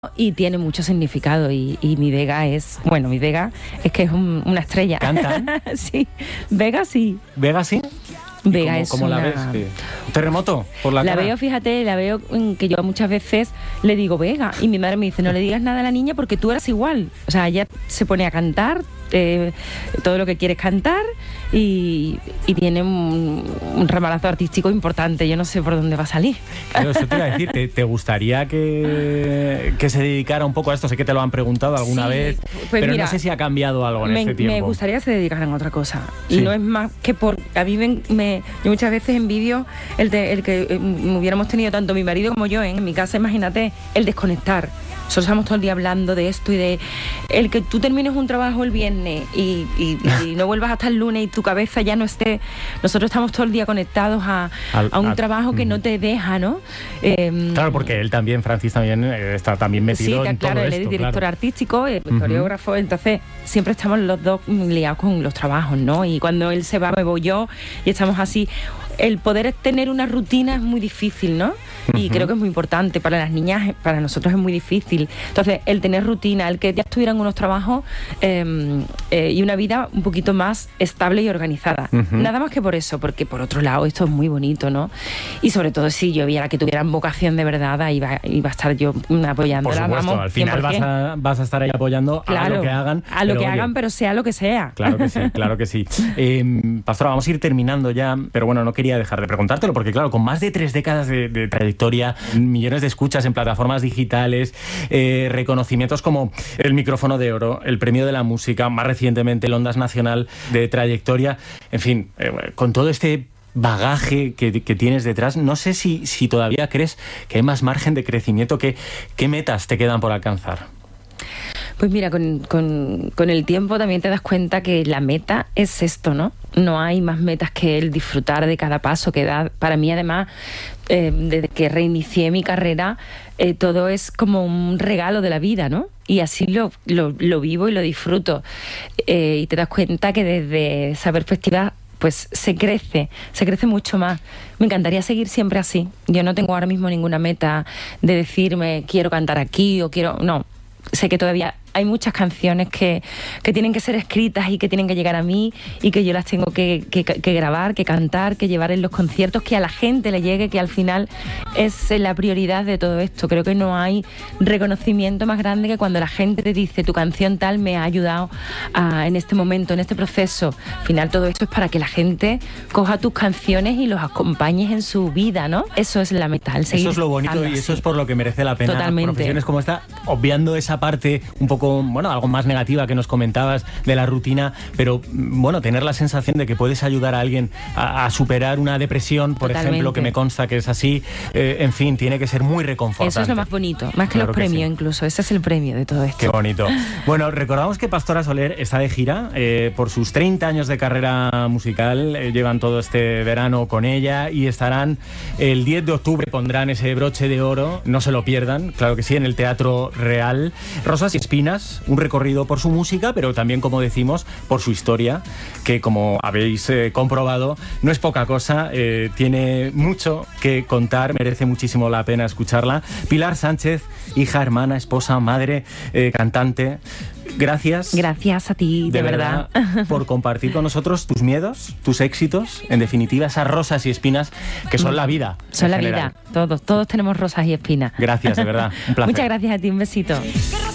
y tiene mucho significado y mi Vega es que es una estrella. ¿Cantan? Sí, Vega sí. ¿Vega sí? Vega es ¿Cómo la ves? Sí. ¿Un terremoto por la cara? La veo que yo muchas veces le digo Vega y mi madre me dice no le digas nada a la niña porque tú eras igual. O sea, ella se pone a cantar todo lo que quieres cantar y tiene un ramalazo artístico importante. Yo no sé por dónde va a salir. Claro, eso te iba a decir. ¿Te gustaría que se dedicara un poco a esto? Sé que te lo han preguntado alguna vez, pero mira, no sé si ha cambiado algo en este tiempo. Me gustaría que se dedicaran a otra cosa. Y sí. no es más que a mí yo muchas veces envidio el que hubiéramos tenido tanto mi marido como yo en mi casa. Imagínate el desconectar. Nosotros estamos todo el día hablando de esto y de el que tú termines un trabajo el viernes y no vuelvas hasta el lunes y tu cabeza ya no esté. Nosotros estamos todo el día conectados a un trabajo que no te deja, ¿no? Claro, porque él también, Francis, también está también metido en todo esto. Él es director artístico, coreógrafo, entonces siempre estamos los dos liados con los trabajos, ¿no? Y cuando él se va me voy yo y estamos así. El poder tener una rutina es muy difícil, ¿no? Y creo que es muy importante. Para las niñas, para nosotros es muy difícil. Entonces, el tener rutina, el que ya estuvieran unos trabajos y una vida un poquito más estable y organizada. Nada más que por eso, porque por otro lado esto es muy bonito, ¿no? Y sobre todo si yo viera que tuvieran vocación de verdad, iba a estar yo apoyándola. Por supuesto, al final vas a estar ahí apoyando, claro, a lo que hagan. A lo que hagan, pero sea lo que sea. Claro que sí, claro que sí. Pastora, vamos a ir terminando ya, pero bueno, no quería dejar de preguntártelo, porque claro, con más de 3 décadas de trayectoria, millones de escuchas en plataformas digitales, reconocimientos como el Micrófono de Oro, el Premio de la Música, más recientemente el Ondas Nacional de trayectoria, en fin, con todo este bagaje que tienes detrás, no sé si todavía crees que hay más margen de crecimiento, ¿qué metas te quedan por alcanzar? Pues mira, con el tiempo también te das cuenta que la meta es esto, ¿no? No hay más metas que el disfrutar de cada paso que da. Para mí, además, desde que reinicié mi carrera, todo es como un regalo de la vida, ¿no? Y así lo vivo y lo disfruto. Y te das cuenta que desde esa perspectiva pues se crece mucho más. Me encantaría seguir siempre así. Yo no tengo ahora mismo ninguna meta de decirme quiero cantar aquí o quiero... No, sé que todavía hay muchas canciones que tienen que ser escritas y que tienen que llegar a mí y que yo las tengo que grabar, que cantar, que llevar en los conciertos, que a la gente le llegue, que al final es la prioridad de todo esto. Creo que no hay reconocimiento más grande que cuando la gente te dice tu canción tal me ha ayudado en este momento, en este proceso. Al final todo esto es para que la gente coja tus canciones y los acompañes en su vida, ¿no? Eso es la meta, el seguir. Eso es lo bonito y eso es por lo que merece la pena. Totalmente. Profesiones como esta, obviando esa parte un poco, bueno, algo más negativa que nos comentabas de la rutina, pero bueno, tener la sensación de que puedes ayudar a alguien a superar una depresión, por ejemplo, que me consta que es así, en fin, tiene que ser muy reconfortante. Eso es lo más bonito, más que claro los premios sí. Incluso, ese es el premio de todo esto. Qué bonito. Bueno, recordamos que Pastora Soler está de gira por sus 30 años de carrera musical, llevan todo este verano con ella y estarán el 10 de octubre, pondrán ese broche de oro, no se lo pierdan, claro que sí, en el Teatro Real. Rosas y Espinas, un recorrido por su música, pero también, como decimos, por su historia, que como habéis comprobado, no es poca cosa, tiene mucho que contar, merece muchísimo la pena escucharla. Pilar Sánchez, hija, hermana, esposa, madre, cantante, gracias. Gracias a ti, de verdad, por compartir con nosotros tus miedos, tus éxitos, en definitiva, esas rosas y espinas que son la vida. Son la vida, todos tenemos rosas y espinas. Gracias, de verdad, un placer. Muchas gracias a ti, un besito.